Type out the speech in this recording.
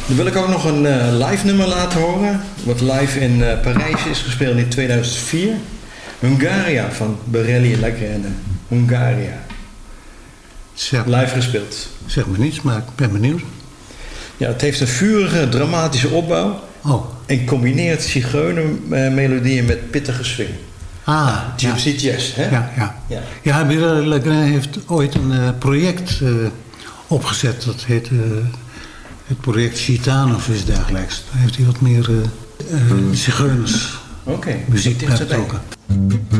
Dan wil ik ook nog een live nummer laten horen. Wat live in Parijs is gespeeld in 2004. Hungaria van Borelli La Grande. Hungaria. Live gespeeld. Zeg me niets, maar ik ben benieuwd. Ja, het heeft een vurige, dramatische opbouw. Oh. En combineert zigeunermelodieën met pittige swing. Gypsy jazz, hè? Ja, Borelli La Grande heeft ooit een project opgezet. Dat heet het project Gitano of iets dergelijks. Daar heeft hij wat meer zigeuners muziek bij betrokken.